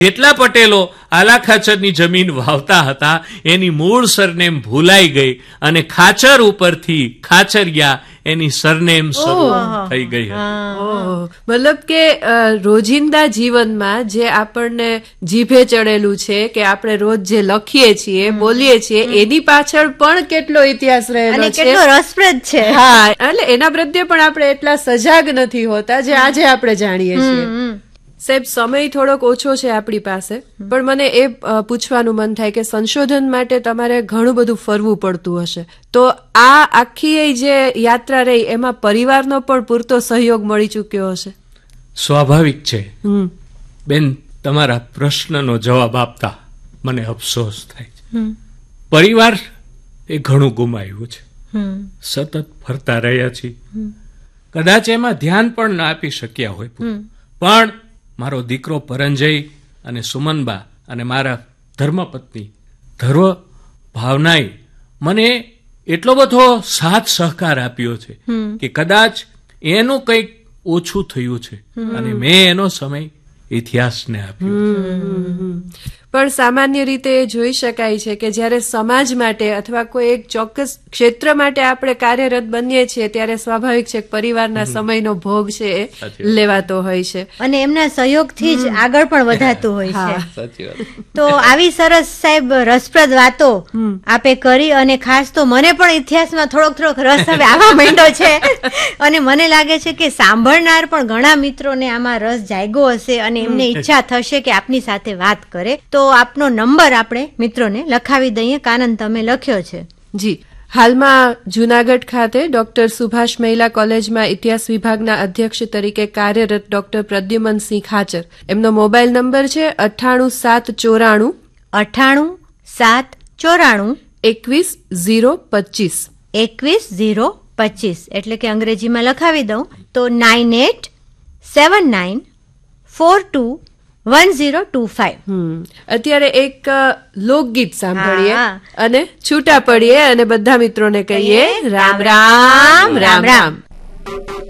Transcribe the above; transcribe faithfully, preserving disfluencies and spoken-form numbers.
જેટલા પટેલો આલા ખાચરની જમીન વાવતા હતા એની મૂળ સરનેમ ભૂલાઈ ગઈ અને ખાચર ઉપરથી ખાચરિયા એની સરનેમ શરૂ થઈ ગઈ હતી. મતલબ કે રોજિંદા જીવનમાં જે આપણને જીભે ચડેલું છે કે આપણે રોજ જે લખીએ છીએ બોલીએ છીએ એની પાછળ પણ કેટલો ઇતિહાસ રહેલો છે, કેટલો રસપ્રદ છે. હા, એટલે એના પ્રત્યે પણ આપણે એટલા સજાગ નથી હોતા જે આજે આપણે જાણીએ છીએ. સાહેબ, સમય થોડોક ઓછો છે આપણી પાસે, પણ મને એ પૂછવાનું મન થાય કે સંશોધન માટે તમારે ઘણું બધું ફરવું પડતું હશે, તો આ આખી જે યાત્રા રહી એમાં પરિવારનો પણ પૂરતો સહયોગ મળી ચૂક્યો હશે? સ્વાભાવિક છે બેન, તમારા પ્રશ્નનો જવાબ આપતા મને અફસોસ થાય છે. પરિવાર એ ઘણું ગુમાવ્યું છે. સતત ફરતા રહ્યા છીએ, કદાચ એમાં ધ્યાન પણ ના આપી શક્યા હોય, પણ મારો દીકરો પરંજય અને સુમનબા અને મારા ધર્મપત્ની ધર્વ ભાવનાએ મને એટલો બધો સાથ સહકાર આપ્યો છે કે કદાચ એનું કંઈક ઓછું થયું છે અને મેં એનો સમય ઇતિહાસને આપ્યો. પણ સામાન્ય રીતે જોઈ શકાય છે કે જ્યારે સમાજ માટે અથવા કોઈ એક ચોક્કસ ક્ષેત્ર માટે આપણે કાર્યરત બનીએ છીએ ત્યારે સ્વાભાવિક છે પરિવારના સમયનો ભોગ છે એ લેવાતો હોય છે અને એમના સહયોગથી જ આગળ પણ વધાતું હોય છે. તો આવી સરસ સાહેબ રસપ્રદ વાતો આપે કરી અને ખાસ તો મને પણ ઇતિહાસમાં થોડોક થોડોક રસ હવે આવવા માંડ્યો છે અને મને લાગે છે કે સાંભળનાર પણ ઘણા મિત્રોને આમાં રસ જાગ્યો હશે અને એમને ઈચ્છા થશે કે આપની સાથે વાત કરે. તો તો આપનો નંબર આપણે મિત્રોને લખાવી દઈએ. કાનન, તમે લખ્યો છે? જી, હાલમાં જુનાગઢ ખાતે ડોક્ટર સુભાષ મહિલા કોલેજમાં ઇતિહાસ વિભાગના અધ્યક્ષ તરીકે કાર્યરત ડોક્ટર પ્રદ્યુમનસિંહ ખાચર, એમનો મોબાઈલ નંબર છે અઠ્ઠાણું સાત ચોરાણું અઠ્ઠાણું સાત ચોરાણું એકવીસ ઝીરો પચીસ એકવીસ ઝીરો પચીસ એટલે કે અંગ્રેજીમાં લખાવી દઉં તો nine eight seven nine four two one zero two five. અત્યારે એક લોકગીત સાંભળીએ અને છૂટા પડીએ અને બધા મિત્રોને કહીએ રામ રામ રામ રામ.